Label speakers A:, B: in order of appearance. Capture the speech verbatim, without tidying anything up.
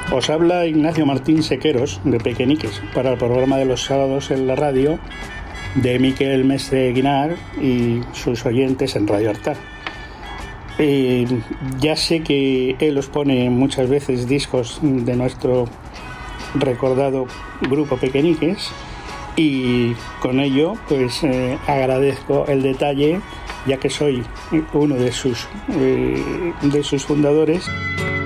A: Os habla Ignacio Martín Sequeros, de Pequeñiques, para el programa de los sábados en la radio de Miquel Mestre Guinar y sus oyentes en Radio Artar. Eh, ya sé que él os pone muchas veces discos de nuestro recordado grupo Pequeñiques y con ello pues eh, agradezco el detalle, ya que soy uno de sus, eh, de sus fundadores.